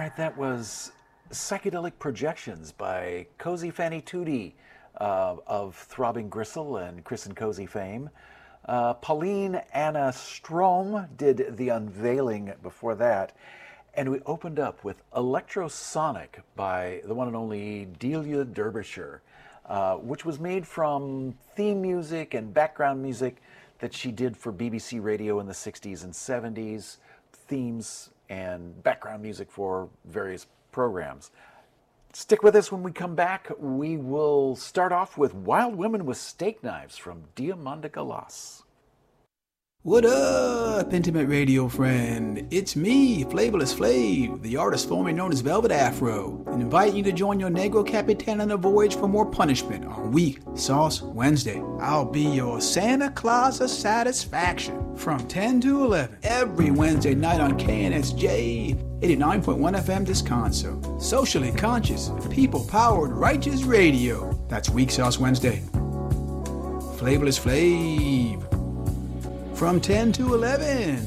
right, that was Psychedelic Projections by Cozy Fanny Tootie of Throbbing Gristle and Chris and Cozy fame. Pauline Anna Strom did the unveiling before that. And we opened up with Electrosonic by the one and only Delia Derbyshire, which was made from theme music and background music that she did for BBC Radio in the 60s and 70s, themes and background music for various programs. Stick with us when we come back. We will start off with Wild Women with Steak Knives from Diamanda Galas. What up, intimate radio friend? It's me, Flavorless Flav, the artist formerly known as Velvet Afro, and invite you to join your Negro Capitan on a voyage for more punishment on Weak Sauce Wednesday. I'll be your Santa Claus of satisfaction from 10 to 11 every Wednesday night on KNSJ 89.1 FM Descanso. Socially conscious, people-powered, righteous radio. That's Weak Sauce Wednesday. Flavorless Flav. From 10 to 11,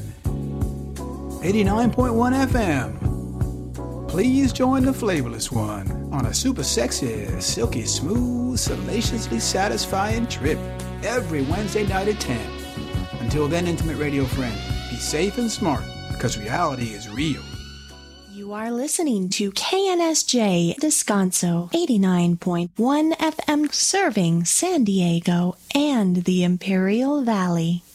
89.1 FM. Please join the Flavorless One on a super sexy, silky smooth, salaciously satisfying trip every Wednesday night at 10. Until then, intimate radio friend, be safe and smart because reality is real. You are listening to KNSJ Descanso 89.1 FM serving San Diego and the Imperial Valley.